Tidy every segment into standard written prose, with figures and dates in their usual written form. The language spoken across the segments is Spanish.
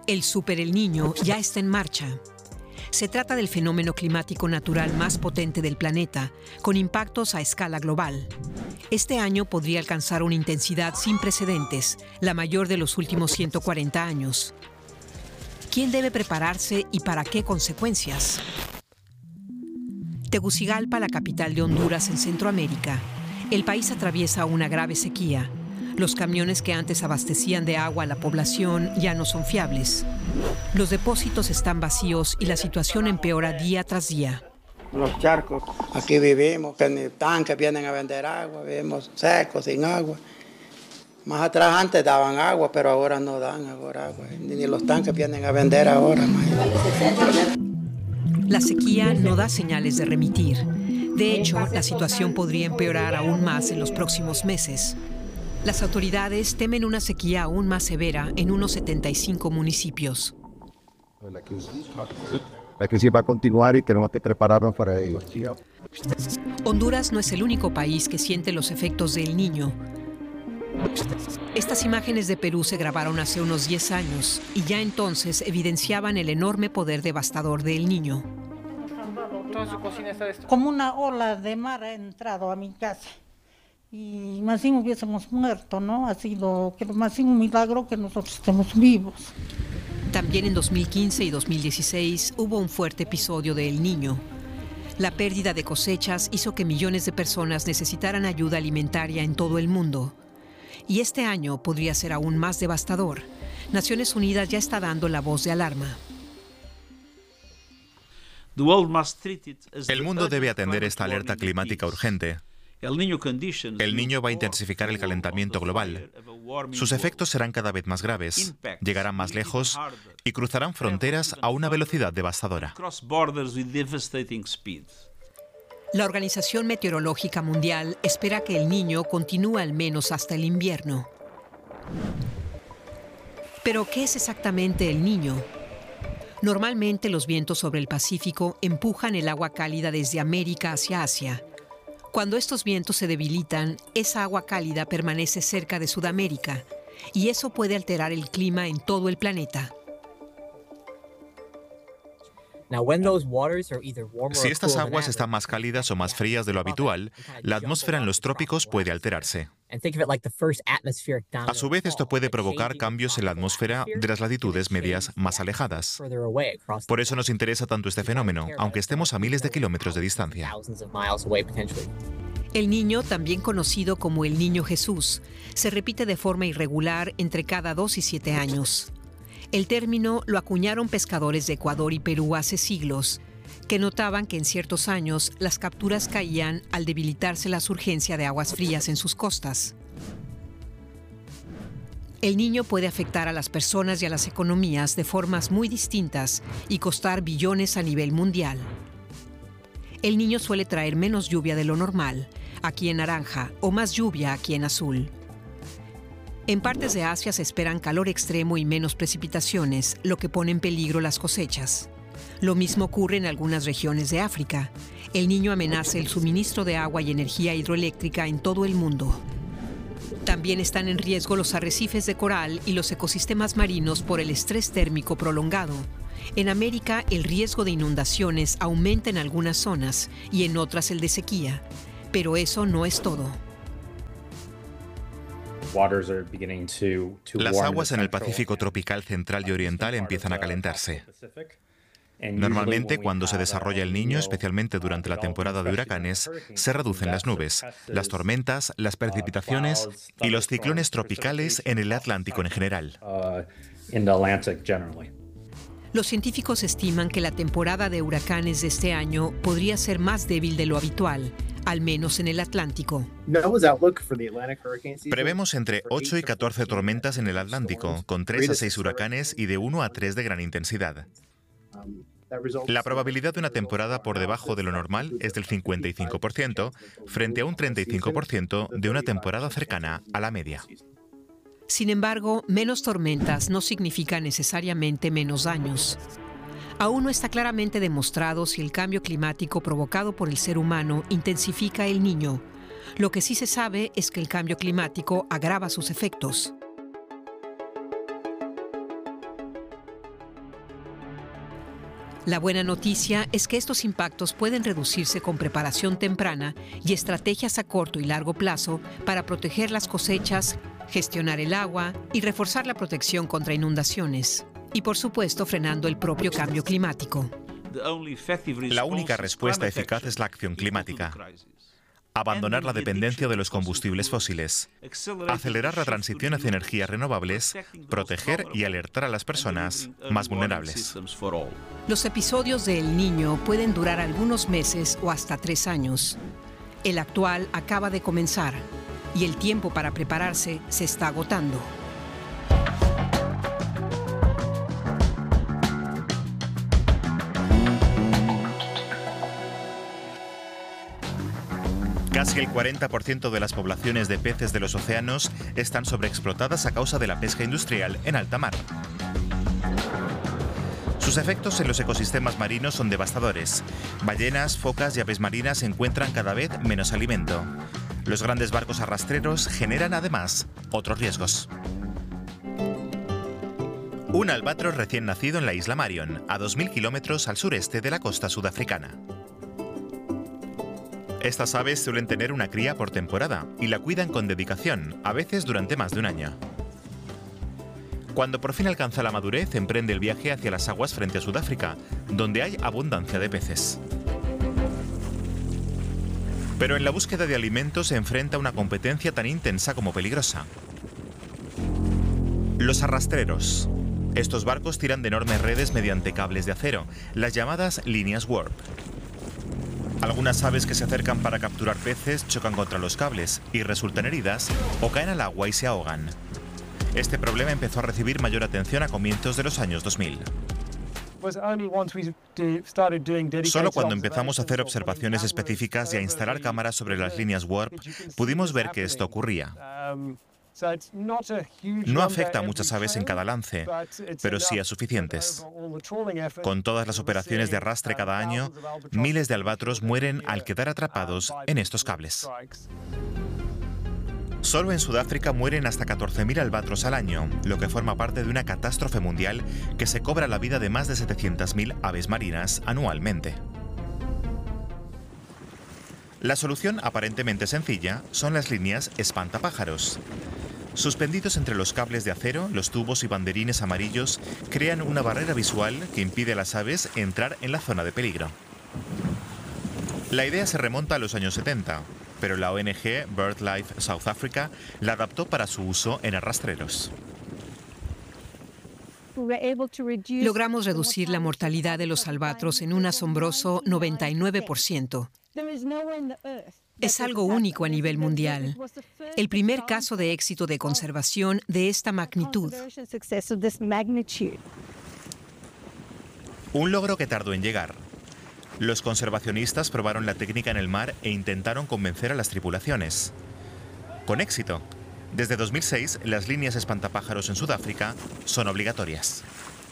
El Super El Niño ya está en marcha. Se trata del fenómeno climático natural más potente del planeta, con impactos a escala global. Este año podría alcanzar una intensidad sin precedentes, la mayor de los últimos 140 años. ¿Quién debe prepararse y para qué consecuencias? Tegucigalpa, la capital de Honduras en Centroamérica. El país atraviesa una grave sequía. Los camiones que antes abastecían de agua a la población ya no son fiables. Los depósitos están vacíos y la situación empeora día tras día. Los charcos, aquí vivimos, que en tanques vienen a vender agua, vivimos secos, sin agua. Más atrás antes daban agua, pero ahora no dan agua. Ni los tanques vienen a vender ahora. La sequía no da señales de remitir. De hecho, la situación podría empeorar aún más en los próximos meses. Las autoridades temen una sequía aún más severa en unos 75 municipios. La crisis va a continuar y tenemos que prepararnos para ello. Honduras no es el único país que siente los efectos del Niño. Estas imágenes de Perú se grabaron hace unos 10 años y ya entonces evidenciaban el enorme poder devastador del Niño. Como una ola de mar ha entrado a mi casa. Y más bien hubiésemos muerto, ¿no? Ha sido más bien un milagro que nosotros estemos vivos. También en 2015 y 2016 hubo un fuerte episodio de El Niño. La pérdida de cosechas hizo que millones de personas necesitaran ayuda alimentaria en todo el mundo. Y este año podría ser aún más devastador. Naciones Unidas ya está dando la voz de alarma. El mundo debe atender esta alerta climática urgente. El Niño va a intensificar el calentamiento global. Sus efectos serán cada vez más graves, llegarán más lejos y cruzarán fronteras a una velocidad devastadora. La Organización Meteorológica Mundial espera que el Niño continúe al menos hasta el invierno. ¿Pero qué es exactamente el Niño? Normalmente los vientos sobre el Pacífico empujan el agua cálida desde América hacia Asia. Cuando estos vientos se debilitan, esa agua cálida permanece cerca de Sudamérica y eso puede alterar el clima en todo el planeta. Si estas aguas están más cálidas o más frías de lo habitual, la atmósfera en los trópicos puede alterarse. A su vez, esto puede provocar cambios en la atmósfera de las latitudes medias más alejadas. Por eso nos interesa tanto este fenómeno, aunque estemos a miles de kilómetros de distancia. El Niño, también conocido como el Niño Jesús, se repite de forma irregular entre cada 2 y 7 años. El término lo acuñaron pescadores de Ecuador y Perú hace siglos, que notaban que en ciertos años las capturas caían al debilitarse la surgencia de aguas frías en sus costas. El Niño puede afectar a las personas y a las economías de formas muy distintas y costar billones a nivel mundial. El Niño suele traer menos lluvia de lo normal, aquí en naranja, o más lluvia aquí en azul. En partes de Asia se esperan calor extremo y menos precipitaciones, lo que pone en peligro las cosechas. Lo mismo ocurre en algunas regiones de África. El Niño amenaza el suministro de agua y energía hidroeléctrica en todo el mundo. También están en riesgo los arrecifes de coral y los ecosistemas marinos por el estrés térmico prolongado. En América, el riesgo de inundaciones aumenta en algunas zonas y en otras el de sequía. Pero eso no es todo. Las aguas en el Pacífico tropical central y oriental empiezan a calentarse. Normalmente, cuando se desarrolla el Niño, especialmente durante la temporada de huracanes, se reducen las nubes, las tormentas, las precipitaciones y los ciclones tropicales en el Atlántico en general. Los científicos estiman que la temporada de huracanes de este año podría ser más débil de lo habitual, al menos en el Atlántico. Prevemos entre 8 y 14 tormentas en el Atlántico, con 3 a 6 huracanes y de 1 a 3 de gran intensidad. La probabilidad de una temporada por debajo de lo normal es del 55%, frente a un 35% de una temporada cercana a la media. Sin embargo, menos tormentas no significa necesariamente menos daños. Aún no está claramente demostrado si el cambio climático provocado por el ser humano intensifica el Niño. Lo que sí se sabe es que el cambio climático agrava sus efectos. La buena noticia es que estos impactos pueden reducirse con preparación temprana y estrategias a corto y largo plazo para proteger las cosechas, gestionar el agua y reforzar la protección contra inundaciones. Y por supuesto, frenando el propio cambio climático. La única respuesta eficaz es la acción climática. Abandonar la dependencia de los combustibles fósiles, acelerar la transición hacia energías renovables, proteger y alertar a las personas más vulnerables. Los episodios de El Niño pueden durar algunos meses o hasta 3 años. El actual acaba de comenzar y el tiempo para prepararse se está agotando. Casi el 40% de las poblaciones de peces de los océanos están sobreexplotadas a causa de la pesca industrial en alta mar. Sus efectos en los ecosistemas marinos son devastadores. Ballenas, focas y aves marinas encuentran cada vez menos alimento. Los grandes barcos arrastreros generan además otros riesgos. Un albatros recién nacido en la isla Marion, a 2.000 kilómetros al sureste de la costa sudafricana. Estas aves suelen tener una cría por temporada y la cuidan con dedicación, a veces durante más de un año. Cuando por fin alcanza la madurez, emprende el viaje hacia las aguas frente a Sudáfrica, donde hay abundancia de peces. Pero en la búsqueda de alimentos se enfrenta a una competencia tan intensa como peligrosa. Los arrastreros. Estos barcos tiran de enormes redes mediante cables de acero, las llamadas líneas warp. Algunas aves que se acercan para capturar peces chocan contra los cables y resultan heridas o caen al agua y se ahogan. Este problema empezó a recibir mayor atención a comienzos de los años 2000. Solo cuando empezamos a hacer observaciones específicas y a instalar cámaras sobre las líneas warp, pudimos ver que esto ocurría. No afecta a muchas aves en cada lance, pero sí a suficientes. Con todas las operaciones de arrastre cada año, miles de albatros mueren al quedar atrapados en estos cables. Solo en Sudáfrica mueren hasta 14.000 albatros al año, lo que forma parte de una catástrofe mundial que se cobra la vida de más de 700.000 aves marinas anualmente. La solución aparentemente sencilla son las líneas espantapájaros. Suspendidos entre los cables de acero, los tubos y banderines amarillos crean una barrera visual que impide a las aves entrar en la zona de peligro. La idea se remonta a los años 70, pero la ONG BirdLife South Africa la adaptó para su uso en arrastreros. Logramos reducir la mortalidad de los albatros en un asombroso 99%. Es algo único a nivel mundial. El primer caso de éxito de conservación de esta magnitud. Un logro que tardó en llegar. Los conservacionistas probaron la técnica en el mar e intentaron convencer a las tripulaciones. Con éxito. Desde 2006, las líneas espantapájaros en Sudáfrica son obligatorias.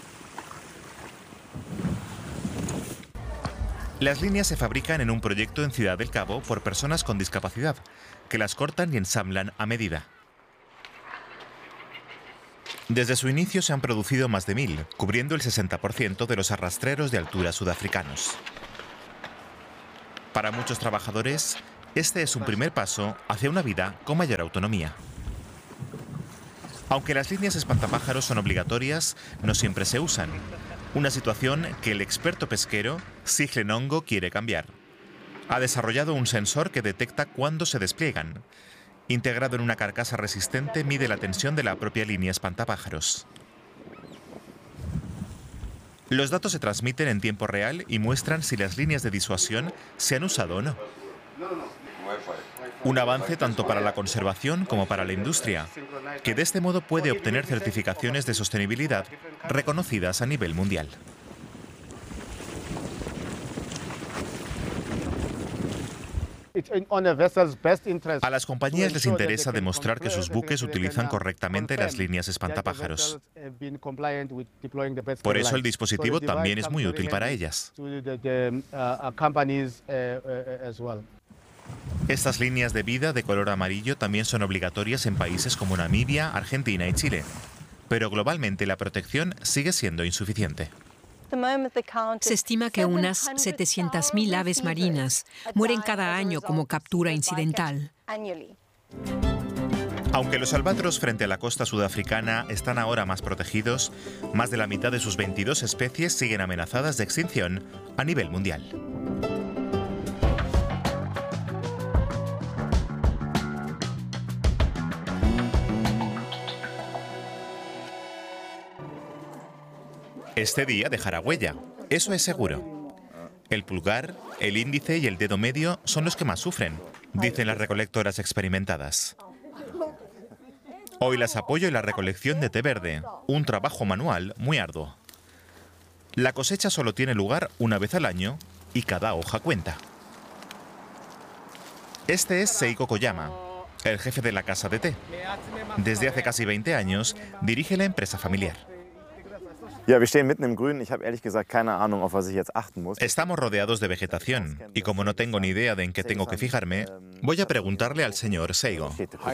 Las líneas se fabrican en un proyecto en Ciudad del Cabo por personas con discapacidad, que las cortan y ensamblan a medida. Desde su inicio se han producido más de 1.000, cubriendo el 60% de los arrastreros de altura sudafricanos. Para muchos trabajadores, este es un primer paso hacia una vida con mayor autonomía. Aunque las líneas espantapájaros son obligatorias, no siempre se usan. Una situación que el experto pesquero, Sigle Nongo, quiere cambiar. Ha desarrollado un sensor que detecta cuándo se despliegan. Integrado en una carcasa resistente, mide la tensión de la propia línea espantapájaros. Los datos se transmiten en tiempo real y muestran si las líneas de disuasión se han usado o no. Un avance tanto para la conservación como para la industria, que de este modo puede obtener certificaciones de sostenibilidad reconocidas a nivel mundial. A las compañías les interesa demostrar que sus buques utilizan correctamente las líneas espantapájaros. Por eso el dispositivo también es muy útil para ellas. Estas líneas de vida de color amarillo también son obligatorias en países como Namibia, Argentina y Chile. Pero globalmente la protección sigue siendo insuficiente. Se estima que unas 700.000 aves marinas mueren cada año como captura incidental. Aunque los albatros frente a la costa sudafricana están ahora más protegidos, más de la mitad de sus 22 especies siguen amenazadas de extinción a nivel mundial. Este día dejará huella, eso es seguro. El pulgar, el índice y el dedo medio son los que más sufren, dicen las recolectoras experimentadas. Hoy las apoyo en la recolección de té verde, un trabajo manual muy arduo. La cosecha solo tiene lugar una vez al año y cada hoja cuenta. Este es Seiko Koyama, el jefe de la casa de té. Desde hace casi 20 años dirige la empresa familiar. Estamos rodeados de vegetación y como no tengo ni idea de en qué tengo que fijarme, voy a preguntarle al señor Seigo.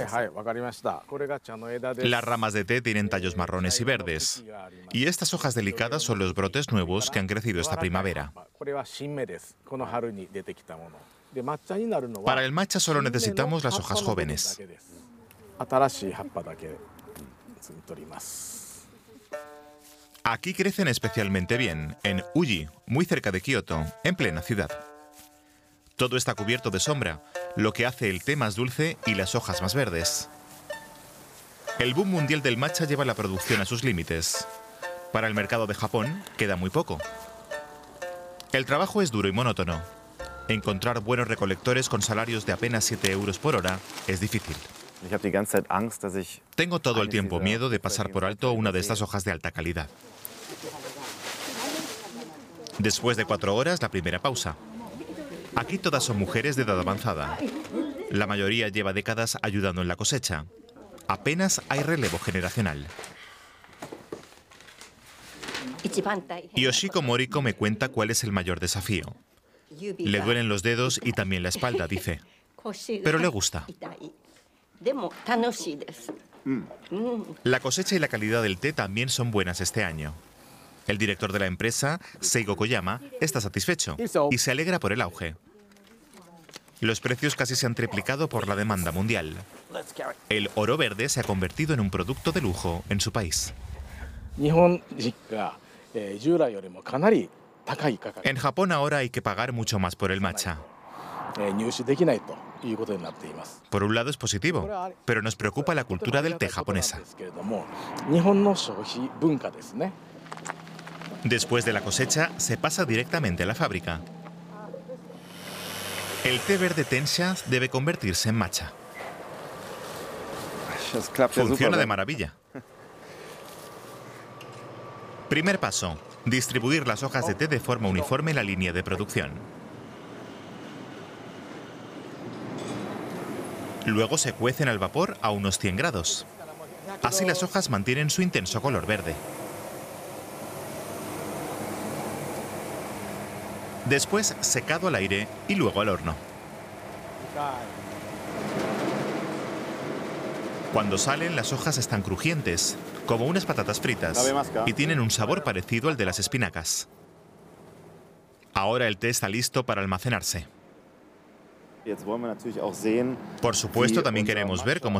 Las ramas de té tienen tallos marrones y verdes y estas hojas delicadas son los brotes nuevos que han crecido esta primavera. Para el matcha solo necesitamos las hojas jóvenes. Aquí crecen especialmente bien, en Uji, muy cerca de Kioto, en plena ciudad. Todo está cubierto de sombra, lo que hace el té más dulce y las hojas más verdes. El boom mundial del matcha lleva la producción a sus límites. Para el mercado de Japón queda muy poco. El trabajo es duro y monótono. Encontrar buenos recolectores con salarios de apenas 7 euros por hora es difícil. Tengo todo el tiempo miedo de pasar por alto una de estas hojas de alta calidad. Después de 4 horas, la primera pausa. Aquí todas son mujeres de edad avanzada. La mayoría lleva décadas ayudando en la cosecha. Apenas hay relevo generacional. Yoshiko Moriko me cuenta cuál es el mayor desafío. Le duelen los dedos y también la espalda, dice. Pero le gusta. La cosecha y la calidad del té también son buenas este año. El director de la empresa, Seiko Koyama, está satisfecho y se alegra por el auge. Los precios casi se han triplicado por la demanda mundial. El oro verde se ha convertido en un producto de lujo en su país. En Japón ahora hay que pagar mucho más por el matcha. Por un lado es positivo, pero nos preocupa la cultura del té japonesa. Después de la cosecha, se pasa directamente a la fábrica. El té verde Tensha debe convertirse en matcha. Funciona de maravilla. Primer paso, distribuir las hojas de té de forma uniforme en la línea de producción. Luego se cuecen al vapor a unos 100 grados. Así las hojas mantienen su intenso color verde. Después secado al aire y luego al horno. Cuando salen, las hojas están crujientes, como unas patatas fritas, y tienen un sabor parecido al de las espinacas. Ahora el té está listo para almacenarse. Por supuesto, también queremos ver cómo